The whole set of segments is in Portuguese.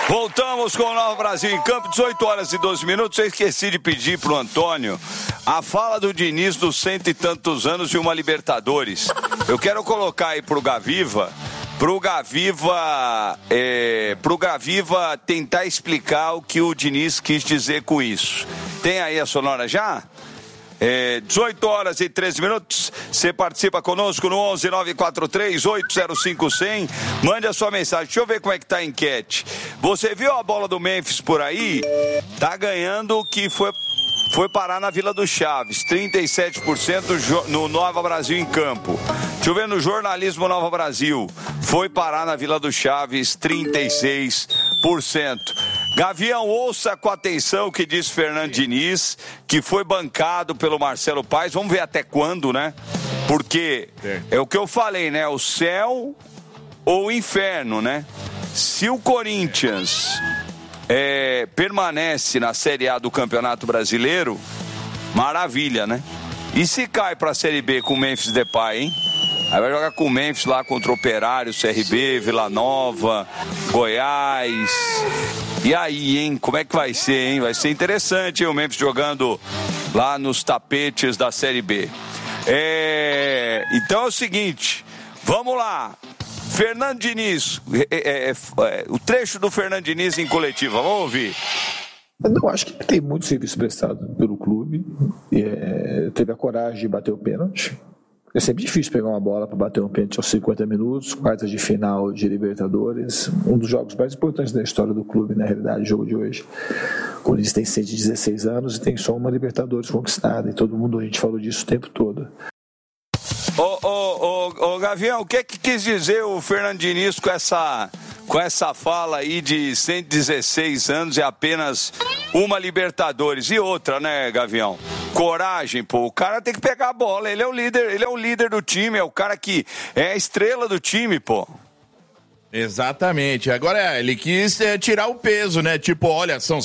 Voltamos com o Nova Brasil em campo, 18 horas e 12 minutos. Eu esqueci de pedir pro Antônio a fala do Diniz dos 100 e tantos anos de uma Libertadores. Eu quero colocar aí pro Gaviva tentar explicar o que o Diniz quis dizer com isso. Tem aí a sonora já? 18 horas e 13 minutos. Você participa conosco no 11 943 805 100. Mande a sua mensagem. Deixa eu ver como é que tá a enquete. Você viu a bola do Memphis por aí? Tá ganhando o que foi parar na Vila do Chaves. 37% no Nova Brasil em campo. Deixa eu ver no jornalismo Nova Brasil. Foi parar na Vila do Chaves. 36%. Gavião, ouça com atenção o que diz Fernando Diniz, que foi bancado pelo Marcelo Paes. Vamos ver até quando, né? Porque é o que eu falei, né? O céu ou o inferno, né? Se o Corinthians permanece na Série A do Campeonato Brasileiro, maravilha, né? E se cai pra Série B com o Memphis Depay, hein? Aí vai jogar com o Memphis lá contra o Operário, CRB, Vila Nova, Goiás. E aí, hein? Como é que vai ser, hein? Vai ser interessante, hein? O Memphis jogando lá nos tapetes da Série B. Então é o seguinte, vamos lá. Fernando Diniz, o trecho do Fernando Diniz em coletiva, vamos ouvir. Eu acho que tem muito serviço prestado pelo clube. Teve a coragem de bater o pênalti. É sempre difícil pegar uma bola para bater um pênalti aos 50 minutos, quartas de final de Libertadores, um dos jogos mais importantes da história do clube, na realidade, o jogo de hoje. O Corinthians tem 116 anos e tem só uma Libertadores conquistada, e todo mundo, a gente falou disso o tempo todo. Ô Gavião, o que quis dizer o Fernando Diniz com essa fala aí de 116 anos e apenas uma Libertadores? E outra, né, Gavião? Coragem, pô, o cara tem que pegar a bola, ele é o líder do time, é o cara que é a estrela do time, pô. Exatamente, agora ele quis tirar o peso, né, tipo, olha, são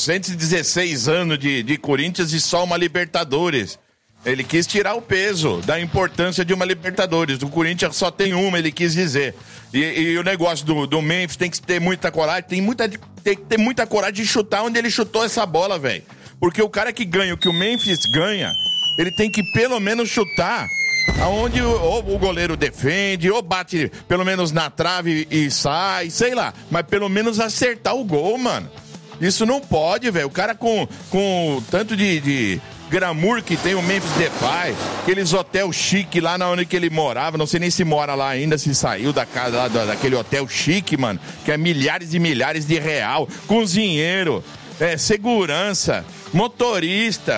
116 anos de Corinthians e só uma Libertadores. Ele quis tirar o peso da importância de uma Libertadores. Do Corinthians só tem uma, ele quis dizer. E o negócio do Memphis tem que ter muita coragem. Tem que ter muita coragem de chutar onde ele chutou essa bola, velho. Porque o cara que ganha o que o Memphis ganha, ele tem que pelo menos chutar aonde o goleiro defende, ou bate pelo menos na trave e sai, sei lá. Mas pelo menos acertar o gol, mano. Isso não pode, velho. O cara com tanto de glamour que tem o Memphis Depay, aqueles hotel chique lá na onde que ele morava, não sei nem se mora lá ainda, se saiu da casa lá, daquele hotel chique, mano, que é milhares e milhares de real, cozinheiro, segurança, motorista,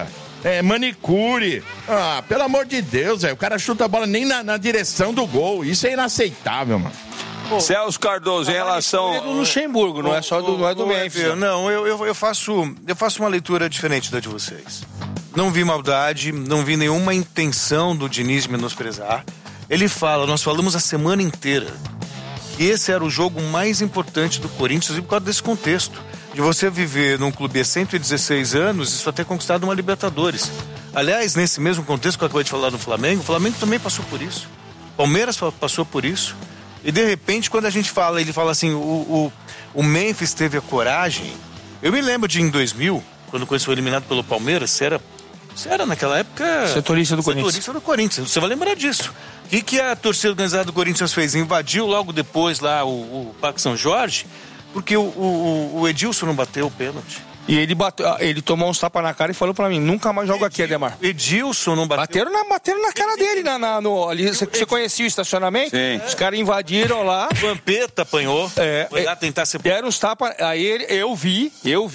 manicure. Ah, pelo amor de Deus, velho, o cara chuta a bola nem na direção do gol, isso é inaceitável, mano. Celso Cardoso, em relação... É do Luxemburgo, não é só do Memphis. Não, eu faço uma leitura diferente da de vocês. Não vi maldade, não vi nenhuma intenção do Diniz de menosprezar. Ele fala, nós falamos a semana inteira, que esse era o jogo mais importante do Corinthians, e por causa desse contexto, de você viver num clube há 116 anos e só ter conquistado uma Libertadores. Aliás, nesse mesmo contexto que eu acabei de falar do Flamengo, o Flamengo também passou por isso. Palmeiras passou por isso. E de repente, quando a gente fala, ele fala assim, o Memphis teve a coragem. Eu me lembro de em 2000, quando o Corinthians foi eliminado pelo Palmeiras, você era naquela época... Setorista do Corinthians, você vai lembrar disso. O que a torcida organizada do Corinthians fez? Invadiu logo depois lá o Parque São Jorge, porque o Edilson não bateu o pênalti. E ele tomou uns tapas na cara e falou pra mim, nunca mais jogo aqui, Ademar. Edilson não bateu. Bateram na cara dele, ali, você conhecia o estacionamento? Sim. Os caras invadiram lá. Vampeta apanhou. Foi lá tentar ser... Deram uns tapas, aí eu vi,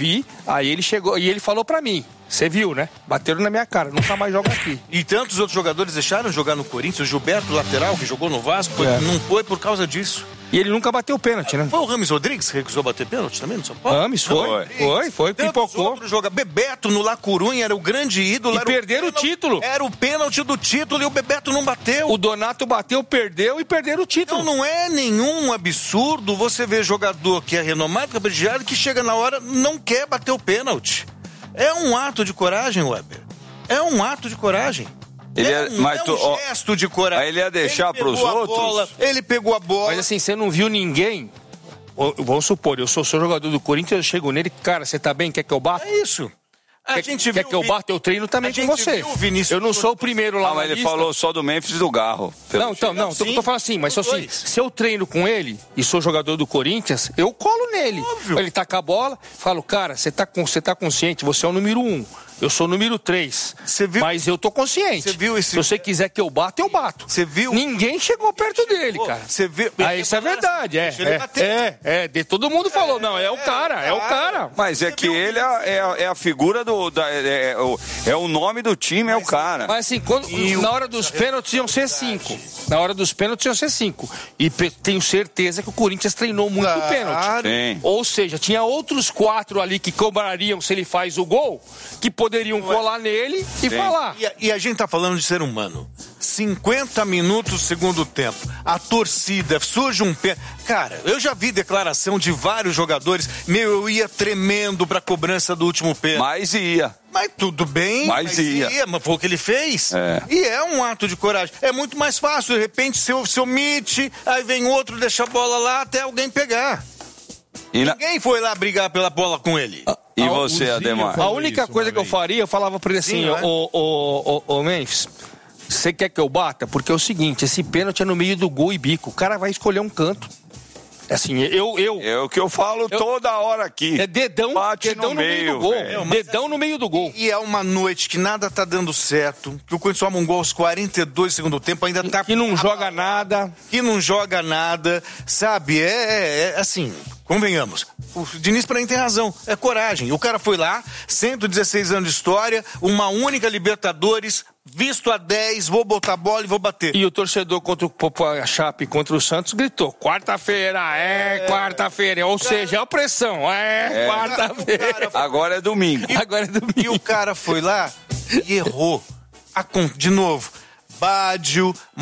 aí ele chegou, e ele falou pra mim, você viu, né? Bateram na minha cara, nunca mais jogo aqui. E tantos outros jogadores deixaram de jogar no Corinthians, o Gilberto, lateral, que jogou no Vasco, não foi por causa disso. E ele nunca bateu pênalti, né? Foi o Rames Rodrigues que recusou bater pênalti também no São Paulo? Rames foi, pipocou. Bebeto no La Corunha era o grande ídolo. E perderam o título. Era o pênalti do título e o Bebeto não bateu. O Donato bateu, perdeu e perderam o título. Então não é nenhum absurdo você ver jogador que é renomado, caprichado, que chega na hora não quer bater o pênalti. É um ato de coragem, Weber. É um ato de coragem. Um gesto de coragem. Aí ele ia deixar pros outros? Ele pegou a bola. Mas assim, você não viu ninguém vamos supor, eu sou jogador do Corinthians, eu chego nele, cara, você tá bem? Quer que eu bata? É isso. Quer que eu bata? Eu treino também com você. Eu não sou o primeiro lá mas ele falou só do Memphis e do Garro. Não, tô falando assim, mas assim, se eu treino com ele e sou jogador do Corinthians, eu colo nele. Óbvio. Ele tá com a bola, falo, cara, você tá consciente, você é o número 1. Eu sou o número 3. Mas eu tô consciente. Se você quiser que eu bato, eu bato. Você viu? Ninguém chegou perto dele, cara. Você viu? Isso é verdade. Todo mundo falou, não, é o cara. Mas é que ele é a figura é o nome do time, é o cara. Mas assim, na hora dos pênaltis iam ser 5. Na hora dos pênaltis iam ser 5. E tenho certeza que o Corinthians treinou muito o pênalti. Sim. Ou seja, tinha outros 4 ali que cobrariam se ele faz o gol, que poderiam colar nele e falar. E a gente tá falando de ser humano. 50 minutos segundo tempo. A torcida, surge um pé. Cara, eu já vi declaração de vários jogadores. Eu ia tremendo pra cobrança do último pênalti. Mas tudo bem, mas foi o que ele fez. E é um ato de coragem. É muito mais fácil, de repente, se omite, aí vem outro, deixa a bola lá até alguém pegar. Ninguém foi lá brigar pela bola com ele. E você, Ademar? A única coisa que eu faria, eu falava pra ele assim, ô Memphis, você quer que eu bata? Porque é o seguinte, esse pênalti é no meio do gol e bico. O cara vai escolher um canto. Assim, É o que eu falo toda hora aqui. É dedão no meio do gol. Dedão no meio do gol. E é uma noite que nada tá dando certo, que o Corinthians toma um gol aos 42 do segundo tempo, ainda tá... Que não joga nada. Sabe? Assim, convenhamos. O Diniz pra mim tem razão, é coragem. O cara foi lá, 116 anos de história, uma única Libertadores, visto a 10, vou botar a bola e vou bater. E o torcedor contra a Chape, contra o Santos, gritou, quarta-feira, quarta-feira. Ou seja, é a pressão, quarta-feira. Agora é domingo. E o cara foi lá e errou. De novo, Bádio...